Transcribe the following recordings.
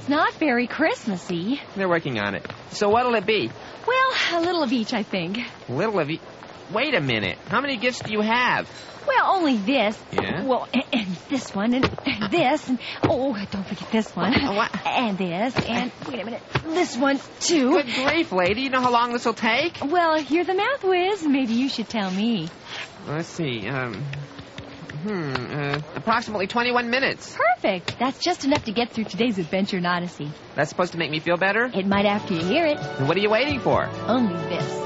it's not very Christmassy. They're working on it. So what'll it be? Well, a little of each, I think. Little of you. Wait a minute. How many gifts do you have? Well, only this. Yeah? Well, and this one, and this, and oh, don't forget this one. What? And this, and wait a minute, this one, too. Good grief, lady. You know how long this will take? Well, you're the math whiz. Maybe you should tell me. Let's see. Approximately 21 minutes. Perfect. That's just enough to get through today's adventure in Odyssey. That's supposed to make me feel better? It might after you hear it. And what are you waiting for? Only this.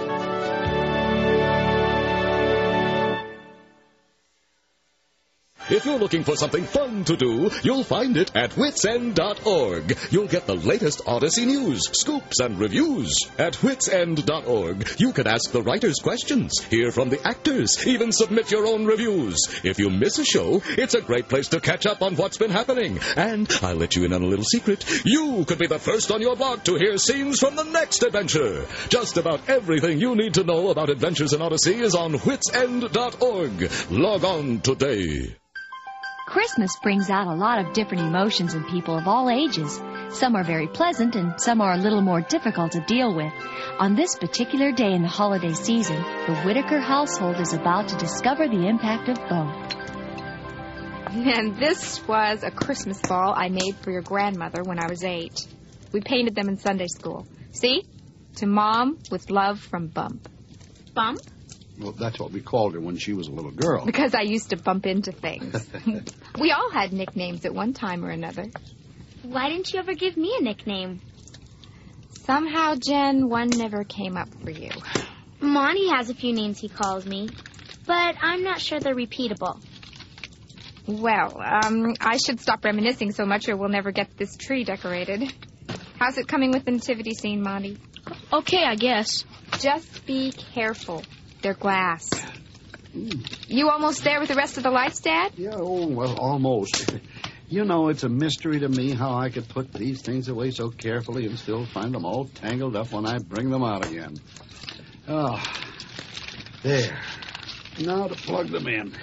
If you're looking for something fun to do, you'll find it at witsend.org. You'll get the latest Odyssey news, scoops, and reviews. At witsend.org, you can ask the writers questions, hear from the actors, even submit your own reviews. If you miss a show, it's a great place to catch up on what's been happening. And I'll let you in on a little secret. You could be the first on your blog to hear scenes from the next adventure. Just about everything you need to know about Adventures in Odyssey is on witsend.org. Log on today. Christmas brings out a lot of different emotions in people of all ages. Some are very pleasant and some are a little more difficult to deal with. On this particular day in the holiday season, the Whitaker household is about to discover the impact of both. And this was a Christmas ball I made for your grandmother when I was 8. We painted them in Sunday school. See? To Mom, with love from Bump. Bump? Well, that's what we called her when she was a little girl. Because I used to bump into things. We all had nicknames at one time or another. Why didn't you ever give me a nickname? Somehow, Jen, one never came up for you. Monty has a few names he calls me, but I'm not sure they're repeatable. Well, I should stop reminiscing so much or we'll never get this tree decorated. How's it coming with the nativity scene, Monty? Okay, I guess. Just be careful. They're glass. You almost there with the rest of the lights, Dad? Yeah, well, almost. You know, it's a mystery to me how I could put these things away so carefully and still find them all tangled up when I bring them out again. Oh, there. Now to plug them in.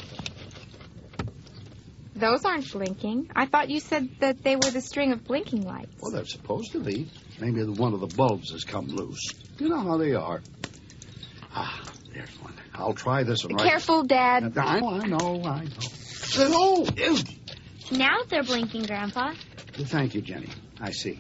Those aren't blinking. I thought you said that they were the string of blinking lights. Well, they're supposed to be. Maybe one of the bulbs has come loose. You know how they are. Ah, there's one. I'll try this one. Careful, Dad. I know. Oh, ew. Now they're blinking, Grandpa. Thank you, Jenny. I see.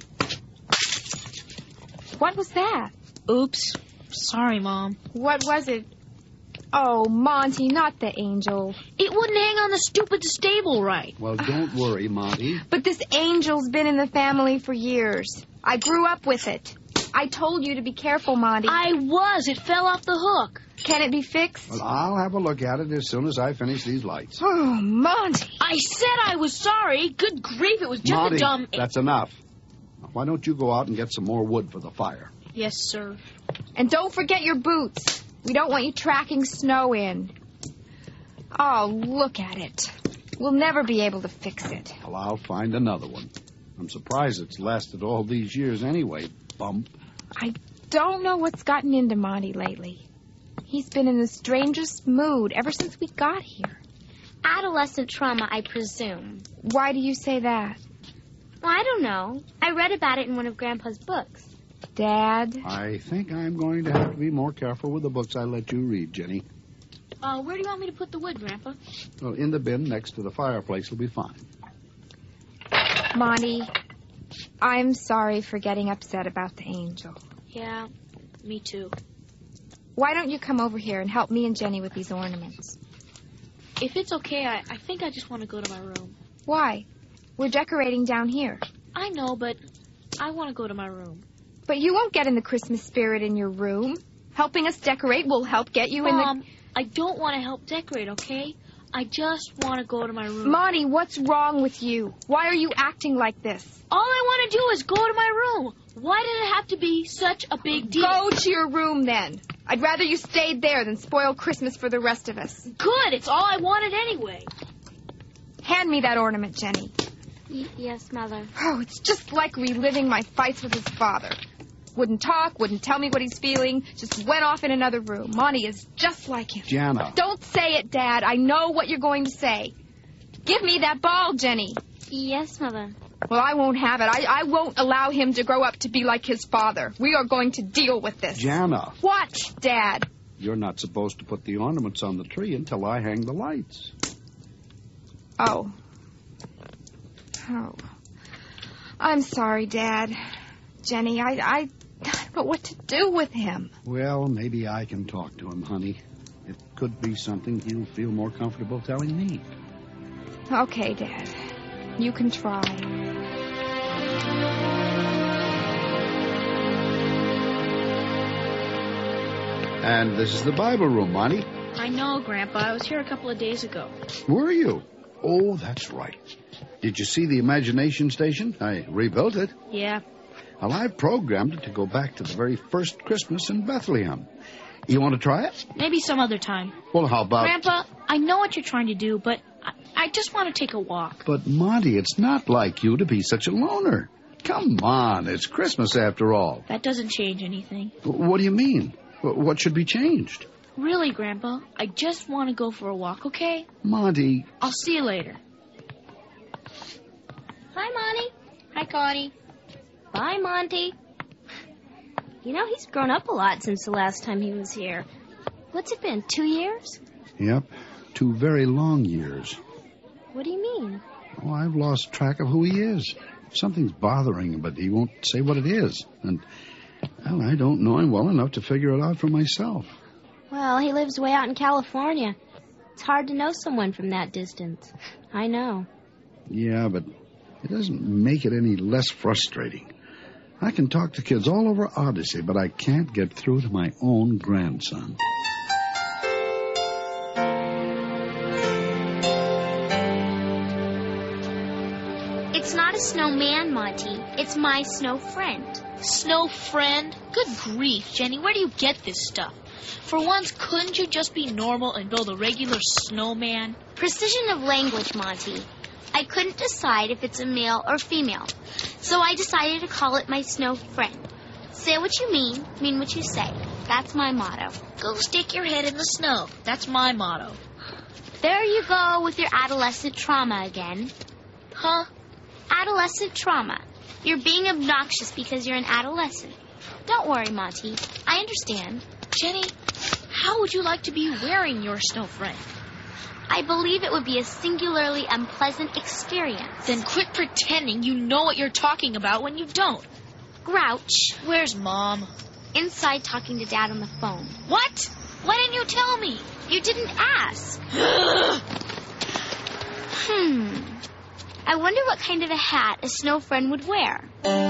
What was that? Oops. Sorry, Mom. What was it? Oh, Monty, not the angel. It wouldn't hang on the stupid stable right. Well, don't worry, Monty. But this angel's been in the family for years. I grew up with it. I told you to be careful, Monty. I was. It fell off the hook. Can it be fixed? Well, I'll have a look at it as soon as I finish these lights. Oh, Monty. I said I was sorry. Good grief, it was just Monty, a dumb... that's enough. Why don't you go out and get some more wood for the fire? Yes, sir. And don't forget your boots. We don't want you tracking snow in. Oh, look at it. We'll never be able to fix it. Well, I'll find another one. I'm surprised it's lasted all these years anyway, Bump. I don't know what's gotten into Monty lately. He's been in the strangest mood ever since we got here. Adolescent trauma, I presume. Why do you say that? Well, I don't know. I read about it in one of Grandpa's books. Dad? I think I'm going to have to be more careful with the books I let you read, Jenny. Where do you want me to put the wood, Grandpa? Well, in the bin next to the fireplace will be fine. Monty, I'm sorry for getting upset about the angel. Yeah, me too. Why don't you come over here and help me and Jenny with these ornaments? If it's okay, I think I just want to go to my room. Why? We're decorating down here. I know, but I want to go to my room. But you won't get in the Christmas spirit in your room. Helping us decorate will help get you Mom, in the... I don't want to help decorate, okay? I just want to go to my room. Monty, what's wrong with you? Why are you acting like this? All I want to do is go to my room. Why did it have to be such a big deal? Go to your room, then. I'd rather you stayed there than spoil Christmas for the rest of us. Good. It's all I wanted anyway. Hand me that ornament, Jenny. Yes, Mother. Oh, it's just like reliving my fights with his father. Wouldn't talk, wouldn't tell me what he's feeling, just went off in another room. Monty is just like him. Jana. Don't say it, Dad. I know what you're going to say. Give me that ball, Jenny. Yes, Mother. Well, I won't have it. I won't allow him to grow up to be like his father. We are going to deal with this. Jana. What, Dad? You're not supposed to put the ornaments on the tree until I hang the lights. Oh. I'm sorry, Dad. Jenny, I don't know what to do with him. Well, maybe I can talk to him, honey. It could be something he'll feel more comfortable telling me. Okay, Dad. You can try. And this is the Bible room, Monty. I know, Grandpa. I was here a couple of days ago. Were you? Oh, that's right. Did you see the imagination station? I rebuilt it. Yeah. Well, I programmed it to go back to the very first Christmas in Bethlehem. You want to try it? Maybe some other time. Well, how about... Grandpa, I know what you're trying to do, but I just want to take a walk. But, Monty, it's not like you to be such a loner. Come on, it's Christmas after all. That doesn't change anything. What do you mean? What should be changed? Really, Grandpa, I just want to go for a walk, okay? Monty... I'll see you later. Hi, Monty. Hi, Connie. Bye, Monty. You know, he's grown up a lot since the last time he was here. What's it been, 2 years? Yep, 2 very long years. What do you mean? Oh, I've lost track of who he is. Something's bothering him, but he won't say what it is. And, well, I don't know him well enough to figure it out for myself. Well, he lives way out in California. It's hard to know someone from that distance. I know. Yeah, but it doesn't make it any less frustrating. I can talk to kids all over Odyssey, but I can't get through to my own grandson. It's not a snowman, Monty. It's my snow friend. Snow friend? Good grief, Jenny, where do you get this stuff? For once, couldn't you just be normal and build a regular snowman? Precision of language, Monty. I couldn't decide if it's a male or female, so I decided to call it my snow friend. Say what you mean what you say. That's my motto. Go stick your head in the snow. That's my motto. There you go with your adolescent trauma again. Huh? Adolescent trauma. You're being obnoxious because you're an adolescent. Don't worry, Monty. I understand. Jenny, how would you like to be wearing your snow friend? I believe it would be a singularly unpleasant experience. Then quit pretending you know what you're talking about when you don't. Grouch. Where's Mom? Inside talking to Dad on the phone. What? Why didn't you tell me? You didn't ask. I wonder what kind of a hat a snow friend would wear.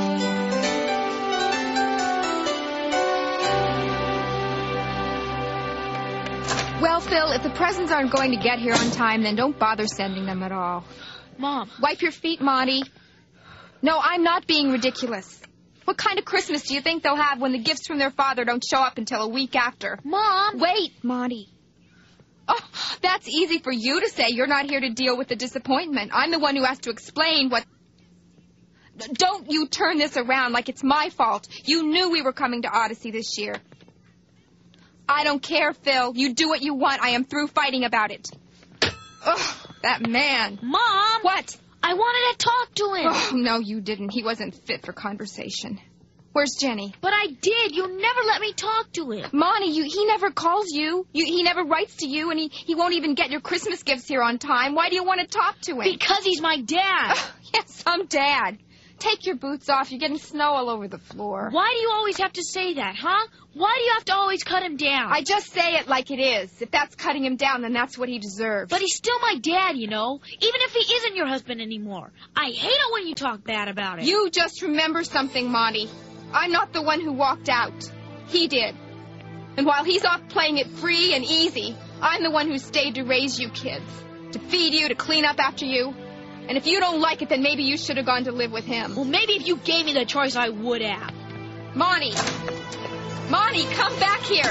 Well, Phil, if the presents aren't going to get here on time, then don't bother sending them at all. Mom. Wipe your feet, Monty. No, I'm not being ridiculous. What kind of Christmas do you think they'll have when the gifts from their father don't show up until a week after? Mom! Wait, Monty. Oh, that's easy for you to say. You're not here to deal with the disappointment. I'm the one who has to explain what... Don't you turn this around like it's my fault. You knew we were coming to Odyssey this year. I don't care, Phil. You do what you want. I am through fighting about it. Ugh, that man. Mom! What? I wanted to talk to him. Oh, no, you didn't. He wasn't fit for conversation. Where's Jenny? But I did. You never let me talk to him. Monty, he never calls you. He never writes to you, and he won't even get your Christmas gifts here on time. Why do you want to talk to him? Because he's my dad. Yes, I'm Dad. Take your boots off. You're getting snow all over the floor. Why do you always have to say that, huh? Why do you have to always cut him down? I just say it like it is. If that's cutting him down, then that's what he deserves. But he's still my dad, you know, even if he isn't your husband anymore. I hate it when you talk bad about it. You just remember something, Monty. I'm not the one who walked out. He did. And while he's off playing it free and easy, I'm the one who stayed to raise you kids, to feed you, to clean up after you. And if you don't like it, then maybe you should have gone to live with him. Well, maybe if you gave me the choice, I would have. Monty! Monty, come back here!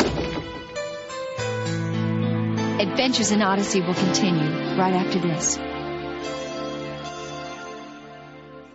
Adventures in Odyssey will continue right after this.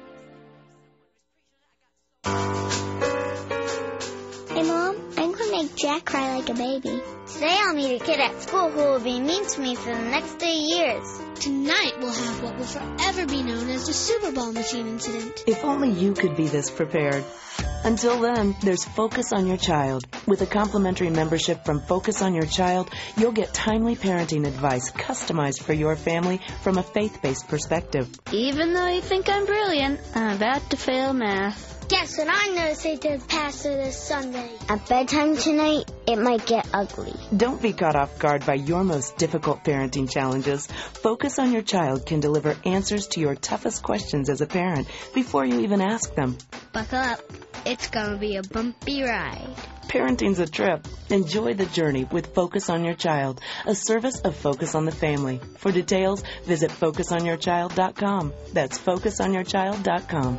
Hey, Mom, I'm going to make Jack cry like a baby. Today I'll meet a kid at school who will be mean to me for the next 3 years. Tonight we'll have what will forever be known as the Super Bowl machine incident. If only you could be this prepared. Until then, there's Focus on Your Child. With a complimentary membership from Focus on Your Child, you'll get timely parenting advice customized for your family from a faith-based perspective. Even though you think I'm brilliant, I'm about to fail math. Guess what I'm going to say to the pastor this Sunday? At bedtime tonight, it might get ugly. Don't be caught off guard by your most difficult parenting challenges. Focus on Your Child can deliver answers to your toughest questions as a parent before you even ask them. Buckle up. It's going to be a bumpy ride. Parenting's a trip. Enjoy the journey with Focus on Your Child, a service of Focus on the Family. For details, visit FocusOnYourChild.com. That's FocusOnYourChild.com.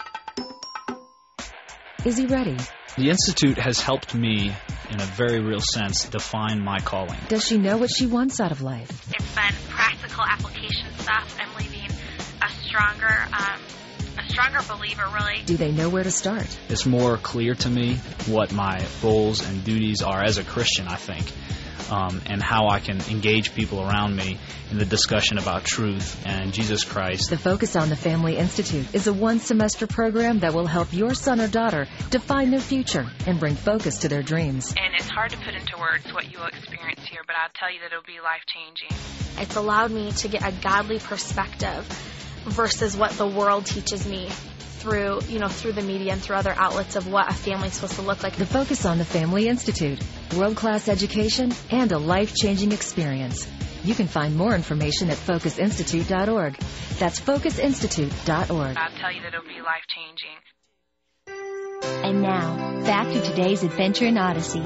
Is he ready? The Institute has helped me, in a very real sense, define my calling. Does she know what she wants out of life? It's been practical application stuff. I'm leaving a stronger believer, really. Do they know where to start? It's more clear to me what my roles and duties are as a Christian, I think, and how I can engage people around me in the discussion about truth and Jesus Christ. The Focus on the Family Institute is a one-semester program that will help your son or daughter define their future and bring focus to their dreams. And it's hard to put into words what you will experience here, but I'll tell you that it'll be life-changing. It's allowed me to get a godly perspective versus what the world teaches me through the media and through other outlets of what a family's supposed to look like. The Focus on the Family Institute, world-class education and a life-changing experience. You can find more information at focusinstitute.org. That's focusinstitute.org. I'll tell you that it'll be life-changing. And now, back to today's adventure in Odyssey.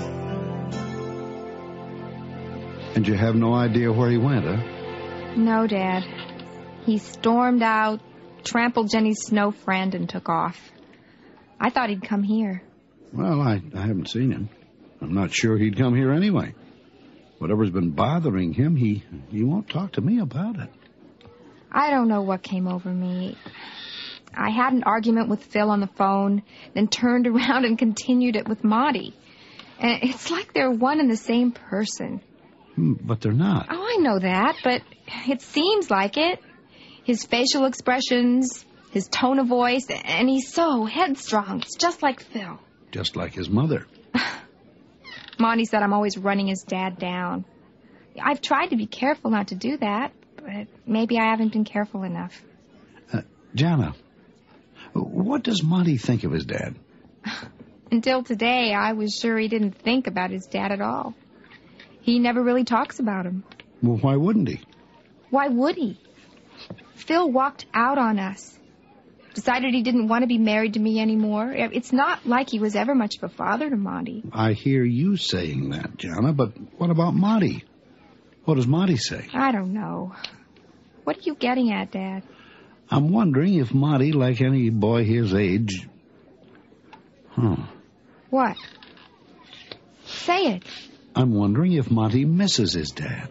And you have no idea where he went, huh? No, Dad. He stormed out, trampled Jenny's snow friend, and took off. I thought he'd come here. Well, I haven't seen him. I'm not sure he'd come here anyway. Whatever's been bothering him, he won't talk to me about it. I don't know what came over me. I had an argument with Phil on the phone, then turned around and continued it with Maudie. And it's like they're one and the same person. But they're not. Oh, I know that, but it seems like it. His facial expressions, his tone of voice, and he's so headstrong. It's just like Phil. Just like his mother. Monty said I'm always running his dad down. I've tried to be careful not to do that, but maybe I haven't been careful enough. Jana, what does Monty think of his dad? Until today, I was sure he didn't think about his dad at all. He never really talks about him. Well, why wouldn't he? Why would he? Phil walked out on us. Decided he didn't want to be married to me anymore. It's not like he was ever much of a father to Monty. I hear you saying that, Jana, but what about Monty? What does Monty say? I don't know. What are you getting at, Dad? I'm wondering if Monty, like any boy his age... What? Say it. I'm wondering if Monty misses his dad.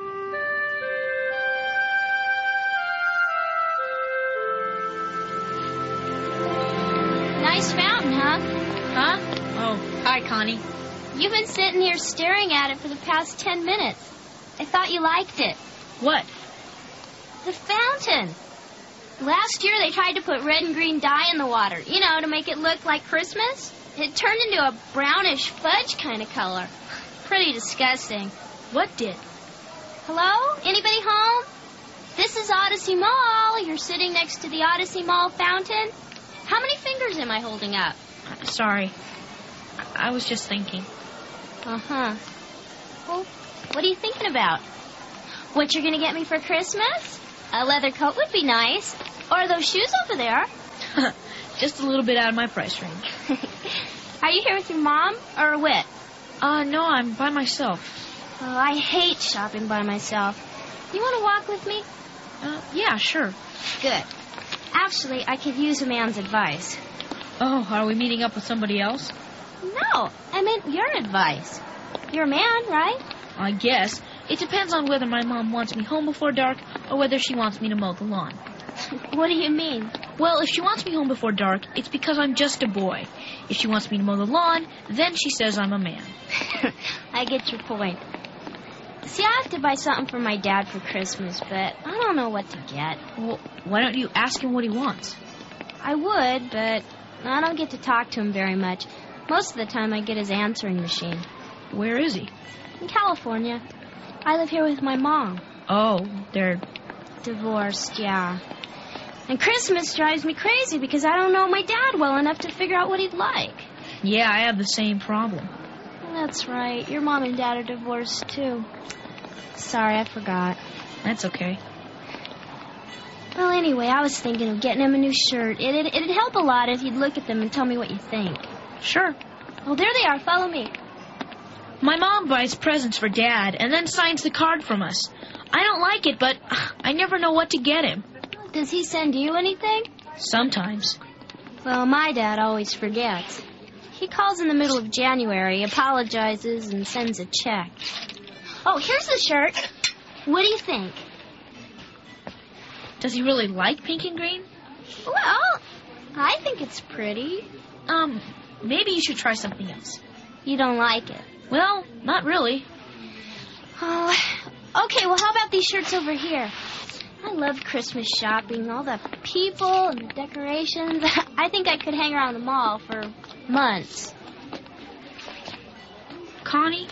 Nice fountain, huh? Huh? Oh, hi, Connie. You've been sitting here staring at it for the past 10 minutes. I thought you liked it. What? The fountain. Last year they tried to put red and green dye in the water, to make it look like Christmas. It turned into a brownish fudge kind of color. Pretty disgusting. What did? Hello? Anybody home? This is Odyssey Mall. You're sitting next to the Odyssey Mall fountain. How many fingers am I holding up? Sorry. I was just thinking. Uh-huh. Well, what are you thinking about? What you're going to get me for Christmas? A leather coat would be nice. Or those shoes over there. Just a little bit out of my price range. Are you here with your mom or Whit? No, I'm by myself. Oh, I hate shopping by myself. You want to walk with me? Yeah, sure. Good. Actually, I could use a man's advice. Oh, are we meeting up with somebody else? No, I meant your advice. You're a man, right? I guess. It depends on whether my mom wants me home before dark or whether she wants me to mow the lawn. What do you mean? Well, if she wants me home before dark, it's because I'm just a boy. If she wants me to mow the lawn, then she says I'm a man. I get your point. See, I have to buy something for my dad for Christmas, but I don't know what to get. Well, why don't you ask him what he wants? I would, but I don't get to talk to him very much. Most of the time I get his answering machine. Where is he? In California. I live here with my mom. Oh, they're divorced, yeah. And Christmas drives me crazy because I don't know my dad well enough to figure out what he'd like. Yeah, I have the same problem. That's right. Your mom and dad are divorced, too. Sorry, I forgot. That's okay. Well, anyway, I was thinking of getting him a new shirt. It'd help a lot if you'd look at them and tell me what you think. Sure. Well, there they are. Follow me. My mom buys presents for Dad and then signs the card from us. I don't like it, but I never know what to get him. Does he send you anything? Sometimes. Well, my dad always forgets. He calls in the middle of January, apologizes, and sends a check. Oh, here's the shirt. What do you think? Does he really like pink and green? Well, I think it's pretty. Maybe you should try something else. You don't like it? Well, not really. Oh, okay, well, how about these shirts over here? I love Christmas shopping, all the people and the decorations. I think I could hang around the mall for months. Connie?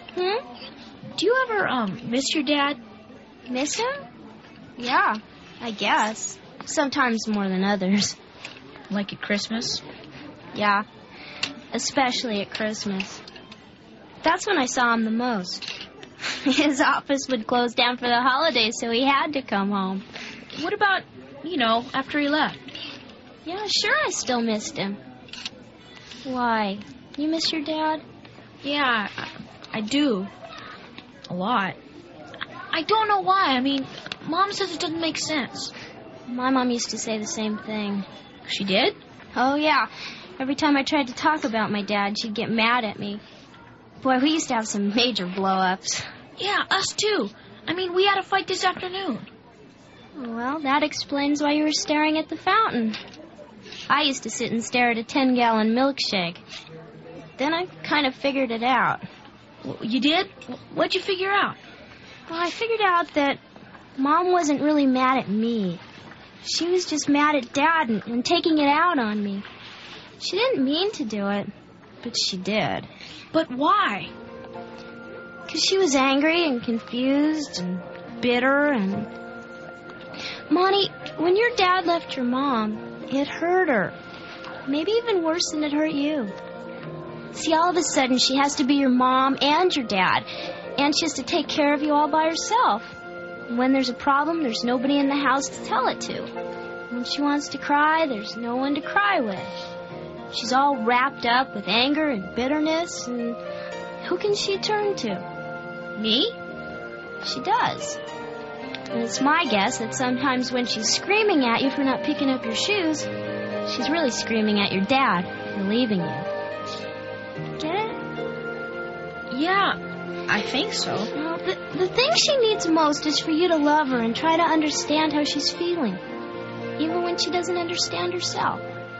Do you ever, miss your dad? Miss him? Yeah, I guess. Sometimes more than others. Like at Christmas? Yeah, especially at Christmas. That's when I saw him the most. His office would close down for the holidays, so he had to come home. What about, after he left? Yeah, sure, I still missed him. Why? You miss your dad? Yeah, I do. A lot. I don't know why. Mom says it doesn't make sense. My mom used to say the same thing. She did? Oh, yeah. Every time I tried to talk about my dad, she'd get mad at me. Boy, we used to have some major blow-ups. Yeah, us too. We had a fight this afternoon. Well, that explains why you were staring at the fountain. I used to sit and stare at a 10-gallon milkshake. Then I kind of figured it out. You did? What'd you figure out? Well, I figured out that Mom wasn't really mad at me. She was just mad at Dad and taking it out on me. She didn't mean to do it, but she did. But why? Because she was angry and confused and bitter and... Monty, when your dad left your mom, it hurt her. Maybe even worse than it hurt you. See, all of a sudden, she has to be your mom and your dad, and she has to take care of you all by herself. When there's a problem, there's nobody in the house to tell it to. When she wants to cry, there's no one to cry with. She's all wrapped up with anger and bitterness, and who can she turn to? Me? She does. And it's my guess that sometimes when she's screaming at you for not picking up your shoes, she's really screaming at your dad for leaving you. Get it? Yeah, I think so. Well, the thing she needs most is for you to love her and try to understand how she's feeling, even when she doesn't understand herself.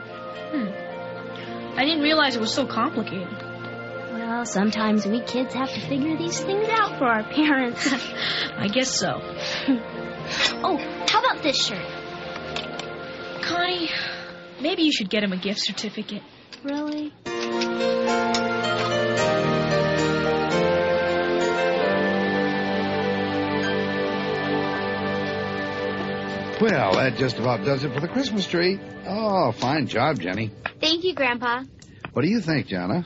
I didn't realize it was so complicated. Well, sometimes we kids have to figure these things out for our parents. I guess so. Oh, how about this shirt? Connie, maybe you should get him a gift certificate. Really? Well, that just about does it for the Christmas tree. Oh, fine job, Jenny. Thank you, Grandpa. What do you think, Jana?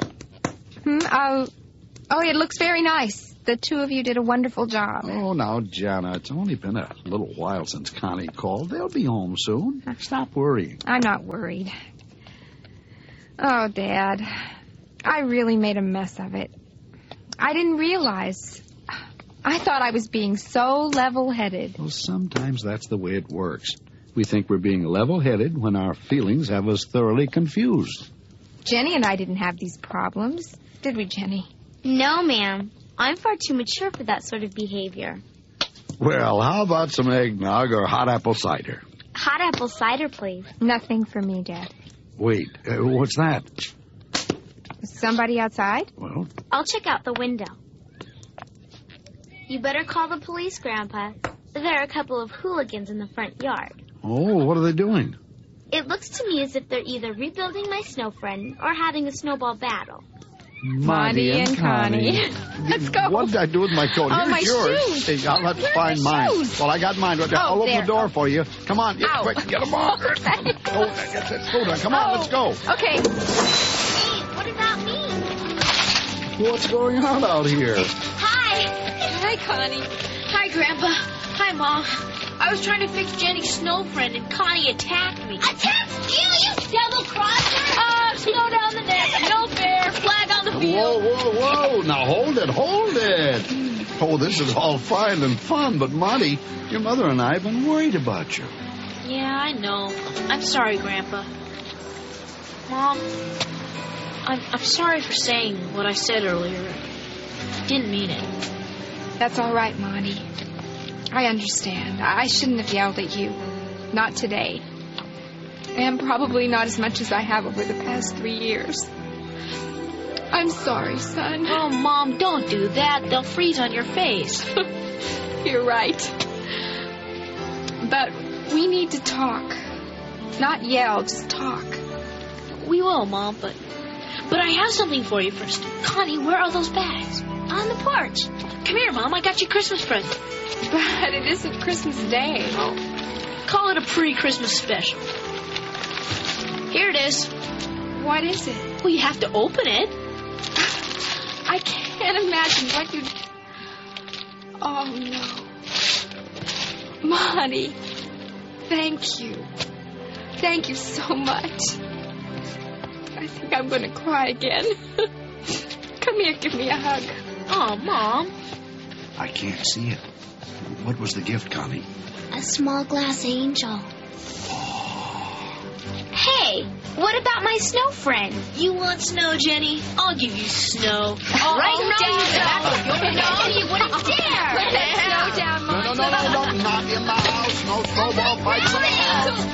It looks very nice. The two of you did a wonderful job. Oh, now, Jana, it's only been a little while since Connie called. They'll be home soon. Stop worrying. I'm not worried. Oh, Dad, I really made a mess of it. I didn't realize. I thought I was being so level-headed. Well, sometimes that's the way it works. We think we're being level-headed when our feelings have us thoroughly confused. Jenny and I didn't have these problems, did we, Jenny? No, ma'am. I'm far too mature for that sort of behavior. Well, how about some eggnog or hot apple cider? Hot apple cider, please. Nothing for me, Dad. Wait, what's that? Is somebody outside? Well, I'll check out the window. You better call the police, Grandpa. There are a couple of hooligans in the front yard. oh, what are they doing? It looks to me as if they're either rebuilding my snow friend or having a snowball battle. Monty and Connie. Let's go. What did I do with my coat? Oh, Here's my yours. shoes. Hey, I'll have to Where are find my mine. shoes? Well, I got mine right there. Oh, I'll open there. the door for you. Come on, Ow. quick, get them on. Oh, let's go then. Come on, let's go. Okay. Hey, what does that mean? What's going on out here? Hi. Hi, Connie. Hi, Grandpa. Hi, Mom. I was trying to fix Jenny's snow friend, and Connie attacked me. Attacked you, you double-crosser! Slow down the neck. No fair. Flag on the Whoa, field. whoa, whoa. Now, hold it. Oh, this is all fine and fun, but Monty, your mother and I have been worried about you. Yeah, I know. I'm sorry, Grandpa. Mom, I'm sorry for saying what I said earlier. I didn't mean it. That's all right, Monty. I understand. I shouldn't have yelled at you. Not today. And probably not as much as I have over the past 3 years. I'm sorry, son. Oh, Mom, don't do that. They'll freeze on your face. You're right. But we need to talk. Not yell, just talk. We will, Mom, but I have something for you first. Connie, where are those bags? On the porch. Come here, Mom. I got you a Christmas present. But it isn't Christmas Day. Call it a pre-Christmas special. Here it is. What is it? Well, you have to open it. I can't imagine what you... Oh, no. Monty, thank you. Thank you so much. I think I'm going to cry again. Come here, give me a hug. Oh, Mom. I can't see it. What was the gift, Connie? A small glass angel. Hey, what about my snow friend? You want snow, Jenny? I'll give you snow. Right now, you don't. No, you wouldn't dare. Put that snow down, Mom. No,